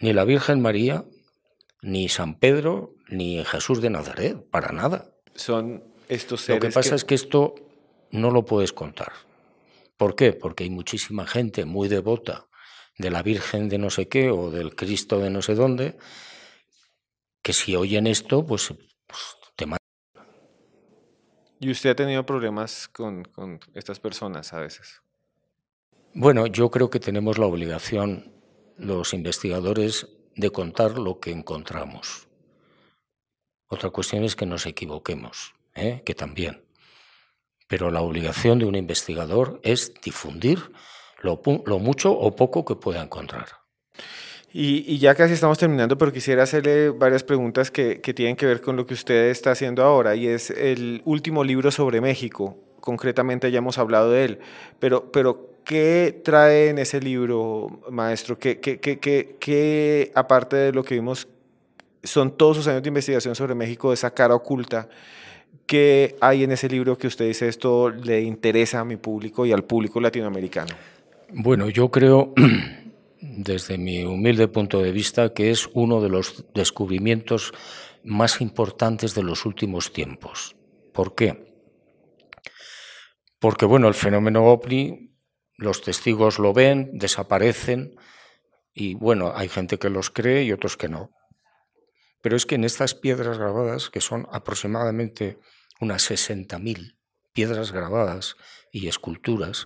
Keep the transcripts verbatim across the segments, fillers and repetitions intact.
ni la Virgen María, ni San Pedro, ni Jesús de Nazaret, para nada. Son estos seres Lo que pasa que... es que esto no lo puedes contar. ¿Por qué? Porque hay muchísima gente muy devota de la Virgen de no sé qué o del Cristo de no sé dónde, que si oyen esto, pues, pues te matan. ¿Y usted ha tenido problemas con, con estas personas a veces? Bueno, yo creo que tenemos la obligación, los investigadores, de contar lo que encontramos. Otra cuestión es que nos equivoquemos, ¿eh? Que también. Pero la obligación de un investigador es difundir lo, lo mucho o poco que pueda encontrar. Y, y ya casi estamos terminando, pero quisiera hacerle varias preguntas que, que tienen que ver con lo que usted está haciendo ahora, y es el último libro sobre México. Concretamente ya hemos hablado de él, pero, pero ¿qué trae en ese libro, maestro? ¿Qué, qué, qué, qué, qué, aparte de lo que vimos, son todos sus años de investigación sobre México, esa cara oculta? ¿Qué hay en ese libro que usted dice esto le interesa a mi público y al público latinoamericano? Bueno, yo creo, desde mi humilde punto de vista, que es uno de los descubrimientos más importantes de los últimos tiempos. ¿Por qué? Porque, bueno, el fenómeno ovni, los testigos lo ven, desaparecen, y, bueno, hay gente que los cree y otros que no. Pero es que en estas piedras grabadas, que son aproximadamente unas sesenta mil piedras grabadas y esculturas,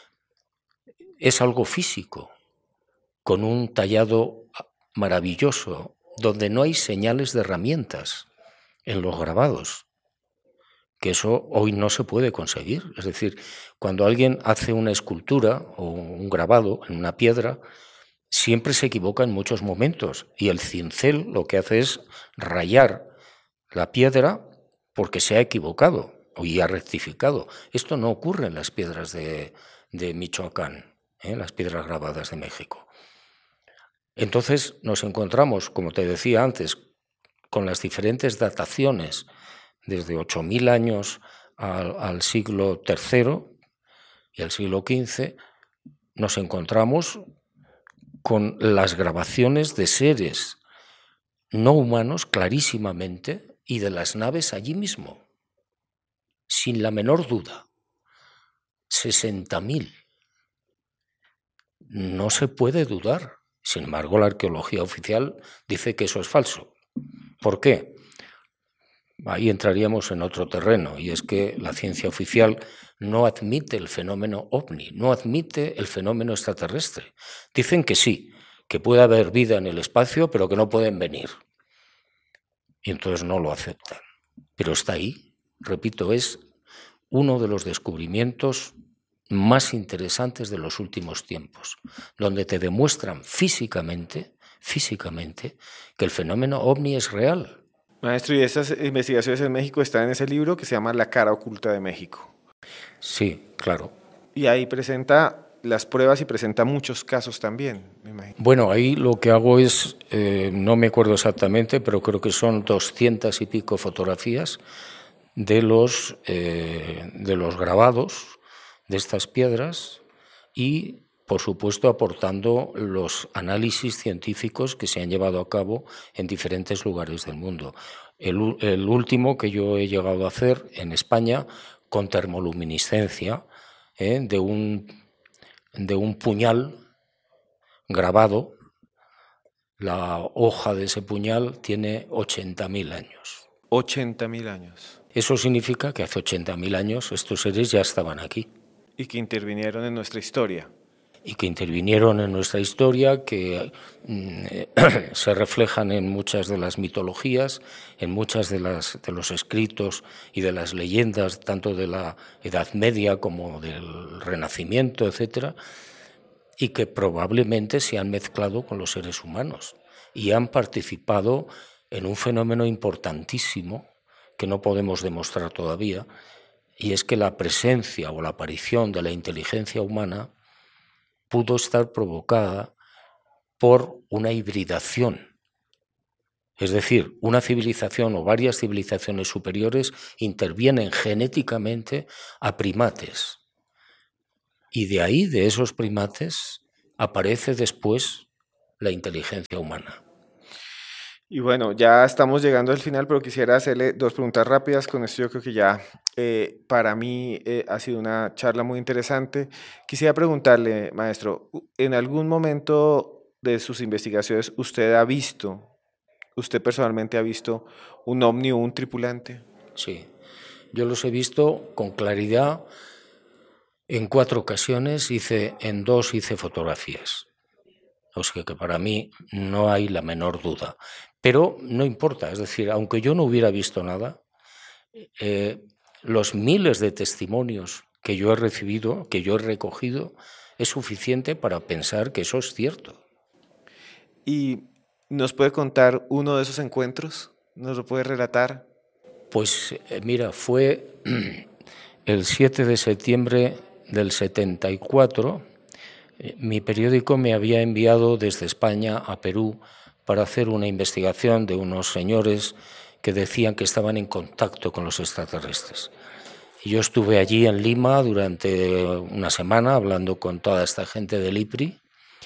es algo físico, con un tallado maravilloso, donde no hay señales de herramientas en los grabados, que eso hoy no se puede conseguir. Es decir, cuando alguien hace una escultura o un grabado en una piedra, siempre se equivoca en muchos momentos, y el cincel lo que hace es rayar la piedra porque se ha equivocado y ha rectificado. Esto no ocurre en las piedras de, de Michoacán, ¿eh? Las piedras grabadas de México. Entonces nos encontramos, como te decía antes, con las diferentes dataciones desde ocho mil años al, al siglo tercero y al siglo quince, nos encontramos con las grabaciones de seres no humanos clarísimamente y de las naves allí mismo, sin la menor duda. sesenta mil. No se puede dudar. Sin embargo, la arqueología oficial dice que eso es falso. ¿Por qué? Ahí entraríamos en otro terreno, y es que la ciencia oficial no admite el fenómeno ovni, no admite el fenómeno extraterrestre. Dicen que sí, que puede haber vida en el espacio, pero que no pueden venir. Y entonces no lo aceptan. Pero está ahí. Repito, es uno de los descubrimientos más interesantes de los últimos tiempos, donde te demuestran físicamente, físicamente, que el fenómeno ovni es real. Maestro, y esas investigaciones en México están en ese libro que se llama La cara oculta de México. Sí, claro. Y ahí presenta las pruebas y presenta muchos casos también, me imagino. Bueno, ahí lo que hago es, eh, no me acuerdo exactamente, pero creo que son doscientas y pico fotografías de los, eh, de los grabados de estas piedras y, por supuesto, aportando los análisis científicos que se han llevado a cabo en diferentes lugares del mundo. El, el último que yo he llegado a hacer en España con termoluminiscencia, ¿eh? de, un, de un puñal grabado. La hoja de ese puñal tiene ochenta mil años. ochenta mil años. Eso significa que hace ochenta mil años estos seres ya estaban aquí. Y que intervinieron en nuestra historia. Y que intervinieron en nuestra historia, que eh, se reflejan en muchas de las mitologías, en muchas de, las, de los escritos y de las leyendas, tanto de la Edad Media como del Renacimiento, etcétera, y que probablemente se han mezclado con los seres humanos y han participado en un fenómeno importantísimo que no podemos demostrar todavía, y es que la presencia o la aparición de la inteligencia humana pudo estar provocada por una hibridación. Es decir, una civilización o varias civilizaciones superiores intervienen genéticamente a primates. Y de ahí, de esos primates, aparece después la inteligencia humana. Y bueno, ya estamos llegando al final, pero quisiera hacerle dos preguntas rápidas. Con esto yo creo que ya eh, para mí eh, ha sido una charla muy interesante. Quisiera preguntarle, maestro, u- ¿en algún momento de sus investigaciones usted ha visto, usted personalmente ha visto un ovni o un tripulante? Sí, yo los he visto con claridad en cuatro ocasiones, hice, en dos hice fotografías. O sea que para mí no hay la menor duda. Pero no importa, es decir, aunque yo no hubiera visto nada, eh, los miles de testimonios que yo he recibido, que yo he recogido, es suficiente para pensar que eso es cierto. ¿Y nos puede contar uno de esos encuentros? ¿Nos lo puede relatar? Pues eh, mira, fue el siete de septiembre del setenta y cuatro. Eh, Mi periódico me había enviado desde España a Perú para hacer una investigación de unos señores que decían que estaban en contacto con los extraterrestres. Y yo estuve allí en Lima durante una semana hablando con toda esta gente del I P R I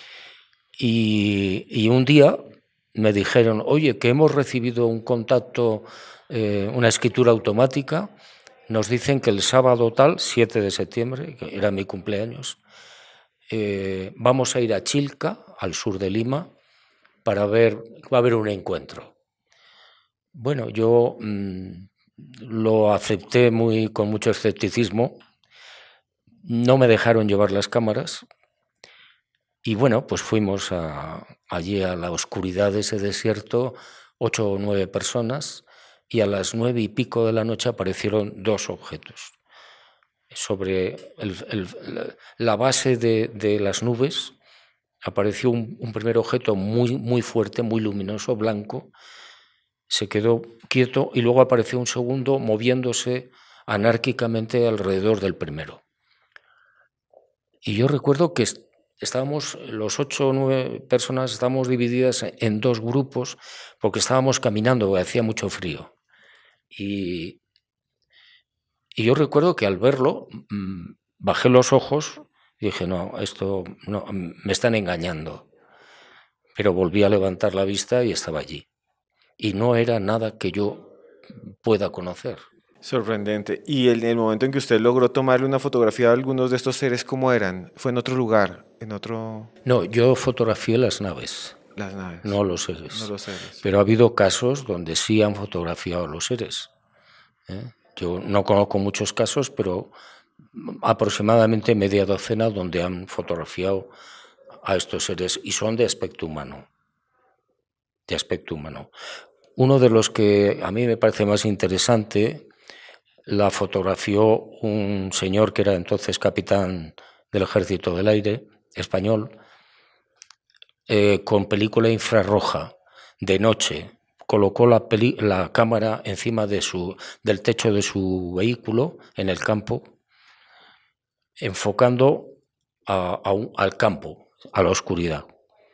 y, y un día me dijeron, oye, que hemos recibido un contacto, eh, una escritura automática, nos dicen que el sábado tal, siete de septiembre, que era mi cumpleaños, eh, vamos a ir a Chilca, al sur de Lima, para ver, va a haber un encuentro. Bueno, yo mmm, lo acepté muy, con mucho escepticismo, no me dejaron llevar las cámaras y bueno, pues fuimos a, allí a la oscuridad de ese desierto, ocho o nueve personas, y a las nueve y pico de la noche aparecieron dos objetos. Sobre el, el, la base de, de las nubes apareció un, un primer objeto muy, muy fuerte, muy luminoso, blanco, se quedó quieto y luego apareció un segundo moviéndose anárquicamente alrededor del primero. Y yo recuerdo que estábamos, los ocho o nueve personas, estábamos divididas en dos grupos porque estábamos caminando, porque hacía mucho frío. Y, y yo recuerdo que al verlo mmm, bajé los ojos y dije, no, esto no, me están engañando. Pero volví a levantar la vista y estaba allí. Y no era nada que yo pueda conocer. Sorprendente. ¿Y el, el momento en que usted logró tomarle una fotografía a algunos de estos seres, cómo eran? ¿Fue en otro lugar? ¿En otro...? No, yo fotografié las naves, Las naves, no los no seres. los seres. Pero ha habido casos donde sí han fotografiado los seres. ¿eh? Yo no conozco muchos casos, pero aproximadamente media docena donde han fotografiado a estos seres y son de aspecto humano. De aspecto humano. Uno de los que a mí me parece más interesante la fotografió un señor que era entonces capitán del Ejército del Aire español, eh, con película infrarroja de noche. Colocó la, peli la cámara encima de su, del techo de su vehículo en el campo, enfocando a, a un, al campo, a la oscuridad.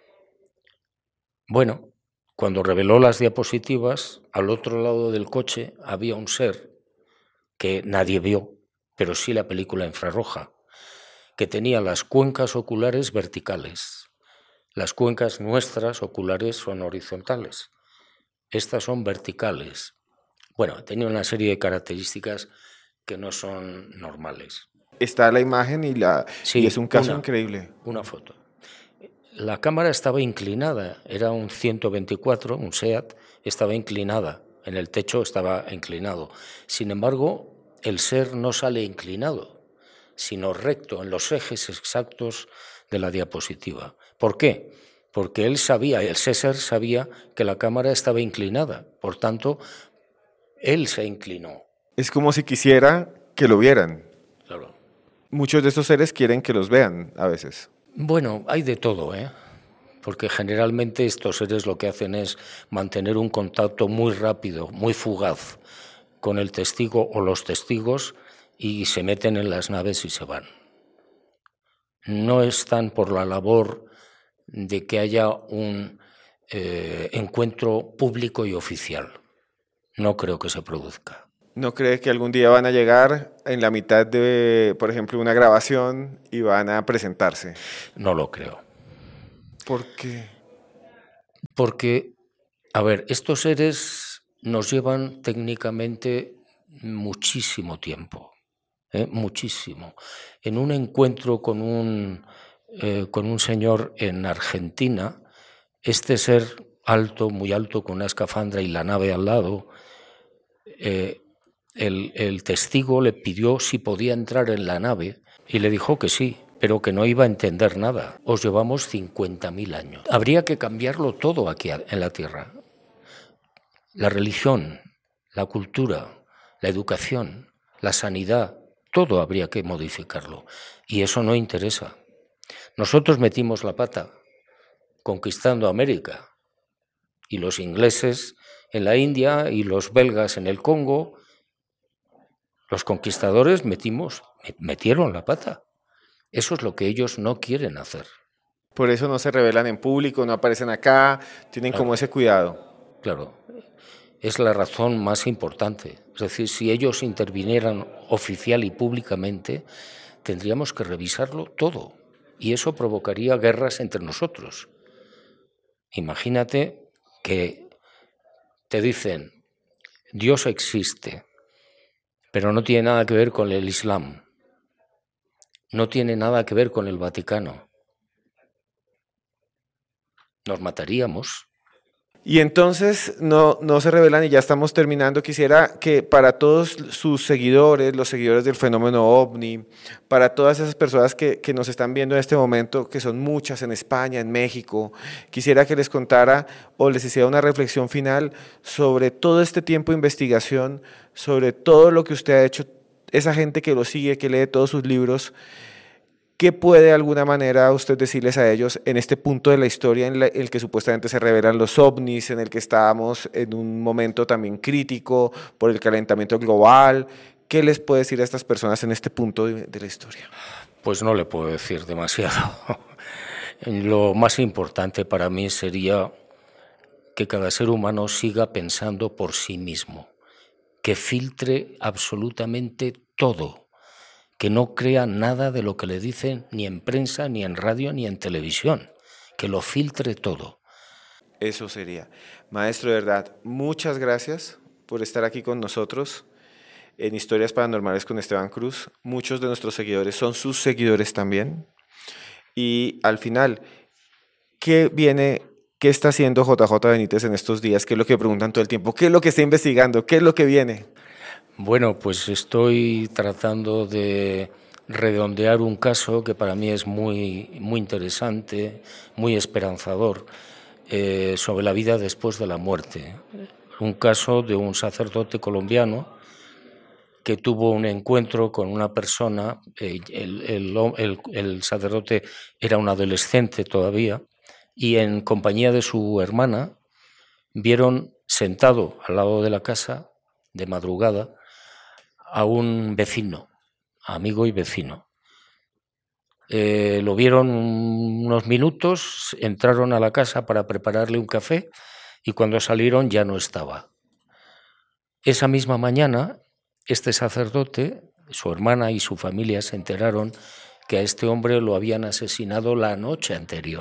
Bueno, cuando reveló las diapositivas, al otro lado del coche había un ser que nadie vio, pero sí la película infrarroja, que tenía las cuencas oculares verticales. Las cuencas nuestras oculares son horizontales. Estas son verticales. Bueno, tenía una serie de características que no son normales. Está la imagen y, la, y es Sí, un caso una, increíble. una foto. La cámara estaba inclinada, era un ciento veinticuatro, un SEAT, estaba inclinada, en el techo estaba inclinado. Sin embargo, el ser no sale inclinado, sino recto, en los ejes exactos de la diapositiva. ¿Por qué? Porque él sabía, el César sabía que la cámara estaba inclinada, por tanto, él se inclinó. Es como si quisiera que lo vieran. Claro. Muchos de estos seres quieren que los vean a veces. Bueno, hay de todo, ¿eh? Porque generalmente estos seres lo que hacen es mantener un contacto muy rápido, muy fugaz con el testigo o los testigos y se meten en las naves y se van. No están por la labor de que haya un eh, encuentro público y oficial. No creo que se produzca. ¿No cree que algún día van a llegar en la mitad de, por ejemplo, una grabación y van a presentarse? No lo creo. ¿Por qué? Porque, a ver, estos seres nos llevan técnicamente muchísimo tiempo, ¿eh? muchísimo. En un encuentro con un, eh, con un señor en Argentina, este ser alto, muy alto, con una escafandra y la nave al lado, eh, el, el testigo le pidió si podía entrar en la nave y le dijo que sí, pero que no iba a entender nada. Os llevamos cincuenta mil años. Habría que cambiarlo todo aquí en la Tierra. La religión, la cultura, la educación, la sanidad, todo habría que modificarlo. Y eso no interesa. Nosotros metimos la pata conquistando América, y los ingleses en la India y los belgas en el Congo. Los conquistadores metimos, metieron la pata. Eso es lo que ellos no quieren hacer. Por eso no se revelan en público, no aparecen acá, tienen Claro, como ese cuidado. Claro, es la razón más importante. Es decir, si ellos intervinieran oficial y públicamente, tendríamos que revisarlo todo. Y eso provocaría guerras entre nosotros. Imagínate que te dicen, Dios existe, pero no tiene nada que ver con el Islam, no tiene nada que ver con el Vaticano. Nos mataríamos. Y entonces no, no se revelan y ya estamos terminando. Quisiera que para todos sus seguidores, los seguidores del fenómeno OVNI, para todas esas personas que, que nos están viendo en este momento, que son muchas en España, en México, quisiera que les contara o les hiciera una reflexión final sobre todo este tiempo de investigación, sobre todo lo que usted ha hecho, esa gente que lo sigue, que lee todos sus libros. ¿Qué puede de alguna manera usted decirles a ellos en este punto de la historia en la, el que supuestamente se revelan los ovnis, en el que estábamos en un momento también crítico por el calentamiento global? ¿Qué les puede decir a estas personas en este punto de, de la historia? Pues no le puedo decir demasiado. Lo más importante para mí sería que cada ser humano siga pensando por sí mismo, que filtre absolutamente todo, que no crea nada de lo que le dicen ni en prensa, ni en radio, ni en televisión, que lo filtre todo. Eso sería. Maestro, de verdad, muchas gracias por estar aquí con nosotros en Historias Paranormales con Esteban Cruz. Muchos de nuestros seguidores son sus seguidores también. Y al final, ¿qué viene, qué está haciendo J J Benítez en estos días? ¿Qué es lo que preguntan todo el tiempo? ¿Qué es lo que está investigando? ¿Qué es lo que viene? Bueno, pues estoy tratando de redondear un caso que para mí es muy, muy interesante, muy esperanzador, eh, sobre la vida después de la muerte. Un caso de un sacerdote colombiano que tuvo un encuentro con una persona, eh, el, el, el, el sacerdote era un adolescente todavía, y en compañía de su hermana vieron sentado al lado de la casa, de madrugada, a un vecino, amigo y vecino. Eh, lo vieron unos minutos, entraron a la casa para prepararle un café y cuando salieron ya no estaba. Esa misma mañana, este sacerdote, su hermana y su familia se enteraron que a este hombre lo habían asesinado la noche anterior.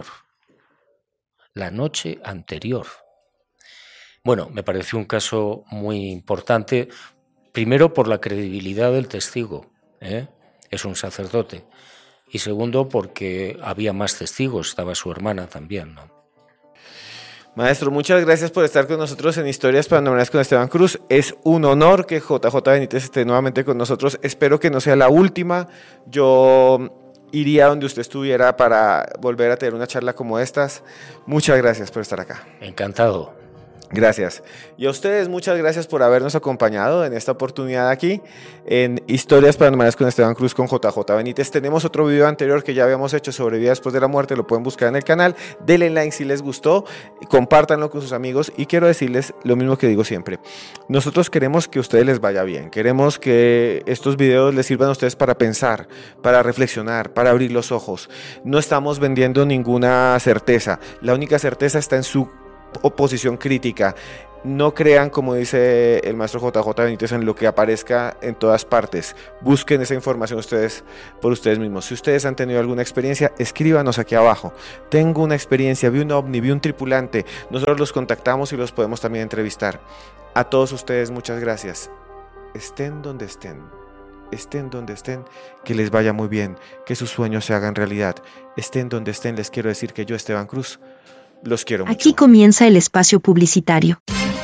La noche anterior. Bueno, me pareció un caso muy importante. Primero, por la credibilidad del testigo, ¿eh? Es un sacerdote. Y segundo, porque había más testigos, estaba su hermana también, ¿no? Maestro, muchas gracias por estar con nosotros en Historias Paranormales con Esteban Cruz. Es un honor que J J Benítez esté nuevamente con nosotros. Espero que no sea la última. Yo iría donde usted estuviera para volver a tener una charla como estas. Muchas gracias por estar acá. Encantado. Gracias. Y a ustedes muchas gracias por habernos acompañado en esta oportunidad aquí en Historias Paranormales con Esteban Cruz con J J Benítez. Tenemos otro video anterior que ya habíamos hecho sobre vida después de la muerte, lo pueden buscar en el canal. Denle like si les gustó, compártanlo con sus amigos y quiero decirles lo mismo que digo siempre. Nosotros queremos que a ustedes les vaya bien, queremos que estos videos les sirvan a ustedes para pensar, para reflexionar, para abrir los ojos. No estamos vendiendo ninguna certeza, la única certeza está en su oposición crítica. No crean, como dice el maestro J J Benítez, en lo que aparezca en todas partes. Busquen esa información ustedes por ustedes mismos. Si ustedes han tenido alguna experiencia, escríbanos aquí abajo. Tengo una experiencia, vi un ovni, vi un tripulante. Nosotros los contactamos y los podemos también entrevistar. A todos ustedes, muchas gracias. Estén donde estén. Estén donde estén, que les vaya muy bien, que sus sueños se hagan realidad. Estén donde estén, les quiero decir que yo, Esteban Cruz, los quiero mucho. Aquí comienza el espacio publicitario.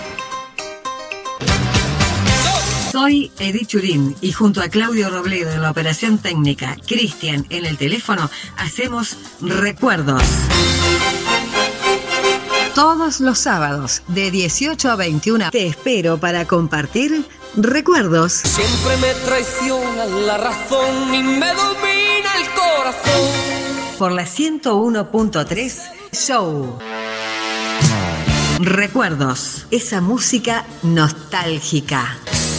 Soy Edith Churín y junto a Claudio Robledo en la operación técnica, Cristian en el teléfono, hacemos Recuerdos. Todos los sábados de dieciocho a veintiuna te espero para compartir Recuerdos. Siempre me traiciona la razón y me domina el corazón. Por la ciento uno punto tres Show. Recuerdos, esa música nostálgica.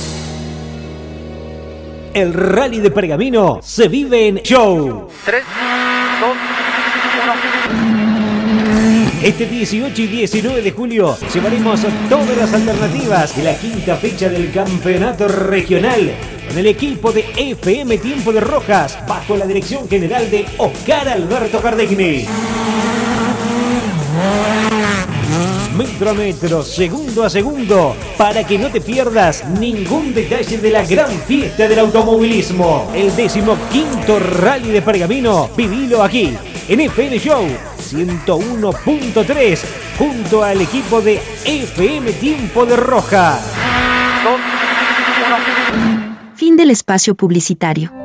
El Rally de Pergamino se vive en Show. tres, dos, uno. Este dieciocho y diecinueve de julio llevaremos todas las alternativas de la quinta fecha del campeonato regional con el equipo de F M Tiempo de Rojas bajo la dirección general de Oscar Alberto Cardegni. Metro a metro, segundo a segundo, para que no te pierdas ningún detalle de la gran fiesta del automovilismo. El decimoquinto Rally de Pergamino, vivilo aquí, en F M Show ciento uno punto tres, junto al equipo de F M Tiempo de Rojas. Fin del espacio publicitario.